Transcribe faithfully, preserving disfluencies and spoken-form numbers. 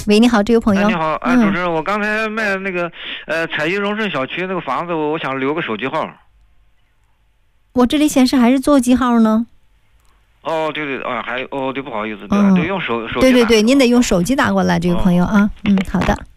喂，你好，这位朋友。 哎、你好，哎、嗯，主持人，我刚才卖的那个呃彩艺荣盛小区那个房子，我我想留个手机号。 我这里显示还是座机号呢。 哦，对对，啊，还哦，对，不好意思，对，嗯、对，用手手机。 对对对，您得用手机打过来，这位朋友啊。嗯，好的。